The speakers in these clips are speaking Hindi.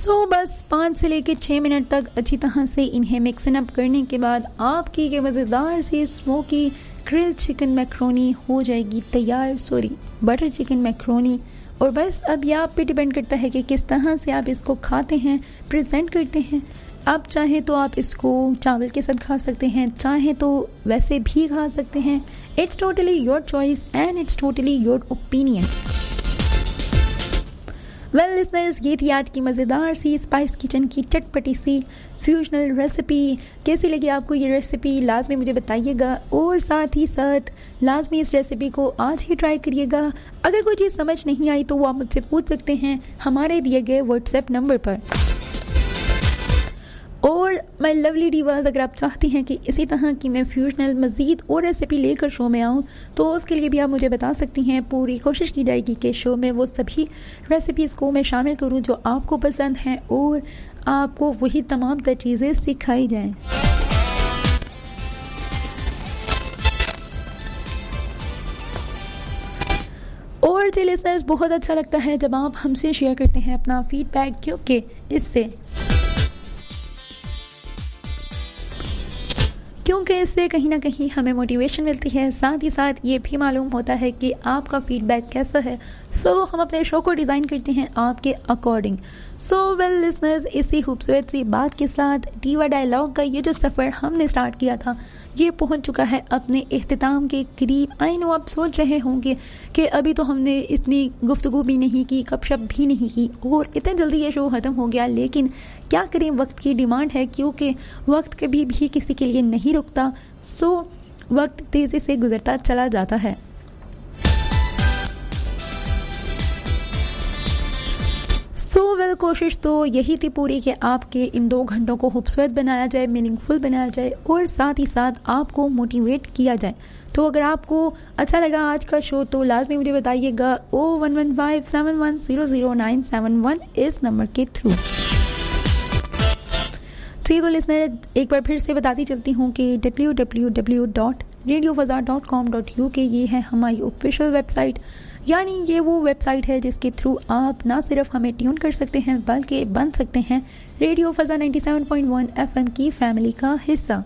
बस 5 से लेकर 6 मिनट तक अच्छी तरह से इन्हें मिक्सन अप करने के बाद आपकी ये मज़ेदार सी स्मोकी ग्रिल्ड चिकन मैक्रोनी हो जाएगी तैयार। Butter chicken macaroni. और बस अब ये आप पे डिपेंड करता है कि किस तरह से आप इसको खाते हैं, प्रेजेंट करते हैं। आप चाहें तो आप इसको चावल के साथ खा सकते हैं, चाहें तो वैसे भी खा सकते हैं। It's totally your choice and it's totally your opinion. Well listeners, ये थी आज की मज़ेदार सी स्पाइस किचन की चटपटी सी फ्यूजनल रेसिपी। कैसी लगी आपको ये रेसिपी लाजमी मुझे बताइएगा, और साथ ही साथ लाजमी इस रेसिपी को आज ही ट्राई करिएगा। अगर कोई चीज़ समझ नहीं आई तो वो आप मुझसे पूछ सकते हैं हमारे दिए गए व्हाट्सएप नंबर पर। और माय लवली डिवास, अगर आप चाहती हैं कि इसी तरह की मैं फ्यूजनल मज़ीद और रेसिपी लेकर शो में आऊँ तो उसके लिए भी आप मुझे बता सकती हैं। पूरी कोशिश की जाएगी कि शो में वो सभी रेसिपीज़ को मैं शामिल करूँ जो आपको पसंद हैं और आपको वही तमाम तर चीज़ें सिखाई जाएँ। और जी लिसनर्स, बहुत अच्छा लगता है जब आप हमसे शेयर करते हैं अपना फीडबैक, क्योंकि इससे कहीं ना कहीं हमें मोटिवेशन मिलती है। साथ ही साथ ये भी मालूम होता है कि आपका फीडबैक कैसा है। हम अपने शो को डिज़ाइन करते हैं आपके अकॉर्डिंग। वेल लिसनर्स, इसी खूबसूरत सी बात के साथ डीवा डायलॉग का ये जो सफ़र हमने स्टार्ट किया था ये पहुंच चुका है अपने इख्तिताम के करीब। आई नो आप सोच रहे होंगे कि अभी तो हमने इतनी गुफ्तगू भी नहीं की, गपशप भी नहीं की और इतने जल्दी ये शो ख़त्म हो गया। लेकिन क्या करें, वक्त की डिमांड है, क्योंकि वक्त कभी भी किसी के लिए नहीं रुकता। वक्त तेज़ी से गुजरता चला जाता है। वेल कोशिश तो यही थी पूरी कि आपके इन 2 घंटों को खूबसूरत बनाया जाए, मीनिंगफुल बनाया जाए और साथ ही साथ आपको मोटिवेट किया जाए। तो अगर आपको अच्छा लगा आज का शो तो लाजमी मुझे बताइएगा 011571000971 इस नंबर के थ्रू। तो लिसनर, एक बार फिर से बताती चलती हूँ कि www.radiofazar.com.uk ये है हमारी ऑफिशियल वेबसाइट। यानी ये वो वेबसाइट है जिसके थ्रू आप ना सिर्फ हमें ट्यून कर सकते हैं बल्कि बन सकते हैं रेडियो फज़ा 97.1 FM की फैमिली का हिस्सा।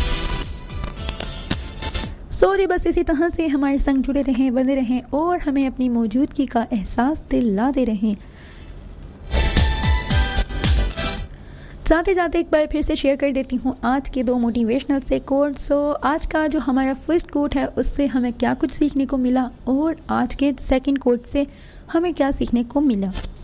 बस इसी तरह से हमारे संग जुड़े रहें, बने रहें और हमें अपनी मौजूदगी का एहसास दिलाते रहें। जाते जाते एक बार फिर से शेयर कर देती हूँ आज के 2 मोटिवेशनल से कोट। आज का जो हमारा फर्स्ट कोट है उससे हमें क्या कुछ सीखने को मिला और आज के सेकंड कोट से हमें क्या सीखने को मिला।